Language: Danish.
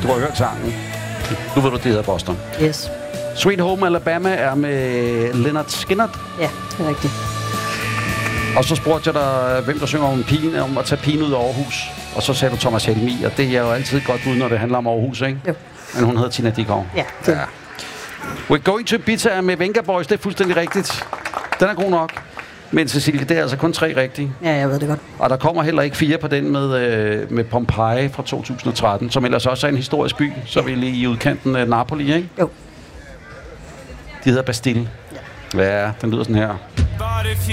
har hørt sangen. Nu ved du, det hedder Boston. Yes. Sweet Home Alabama er med Leonard Skinner. Ja, det er rigtigt. Og så spurgte jeg dig, hvem der synger om at tage pigen ud af Aarhus. Og så sagde du Thomas Helmi, og det er jo altid godt bud, når det handler om Aarhus, ikke? Jo. Men hun hedder Tina Dickow. Ja, det. Ja. We're Going to Ibiza med Venga Boys, det er fuldstændig rigtigt. Den er god nok. Men Cecilie, det er altså kun 3 rigtige. Ja, jeg ved det godt. Og der kommer heller ikke 4 på den med Pompeji fra 2013, som ellers også er en historisk by, så vi lige i udkanten af Napoli, ikke? Jo. De hedder Bastille. Ja, den lyder sådan her.